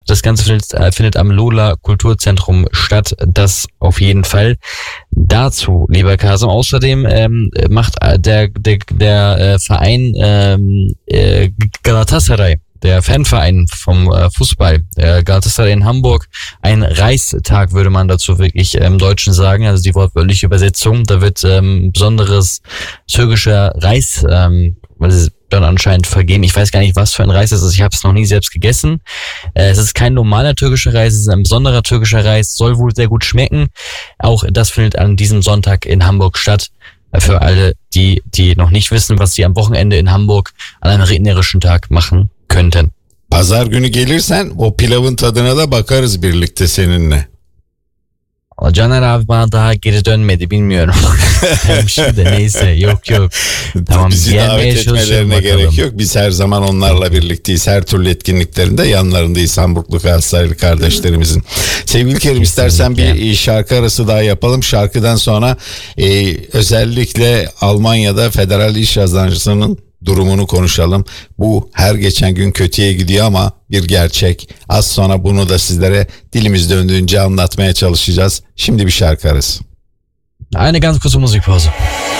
Das Ganze findet am Lola Kulturzentrum statt. Das auf jeden Fall dazu, lieber Kasem. Außerdem macht der Verein Galatasaray, der Fanverein vom Fußball, Galatasaray in Hamburg, ein Reistag, würde man dazu wirklich im Deutschen sagen, also die wortwörtliche Übersetzung. Da wird besonderes türkischer Reis dann anscheinend vergeben. Ich weiß gar nicht, was für ein Reis es ist. Ich habe es noch nie selbst gegessen. Es ist kein normaler türkischer Reis, es ist ein besonderer türkischer Reis, soll wohl sehr gut schmecken. Auch das findet an diesem Sonntag in Hamburg statt. Für alle, die noch nicht wissen, was sie am Wochenende in Hamburg an einem regnerischen Tag machen könnten. Pazar günü gelirsen o pilavın tadına da bakarız birlikte seninle. Caner abi bana daha geri dönmedi, bilmiyorum. Şimdi neyse, yok. Tamam, bizi gelmeye davet çalışıyorum etmelerine bakalım. gerek yok. Biz her zaman onlarla birlikteyiz. Her türlü etkinliklerinde yanlarındayız Hamburglu Galatasaraylı kardeşlerimizin. Sevgili Kerim, istersen bir şarkı arası daha yapalım. Şarkıdan sonra özellikle Almanya'da Federal İş Yazıcısının durumunu konuşalım. Bu her geçen gün kötüye gidiyor ama bir gerçek. Az sonra bunu da sizlere dilimiz döndüğünce anlatmaya çalışacağız. Şimdi bir şarkı arası. Eine ganz kurze Musikpause.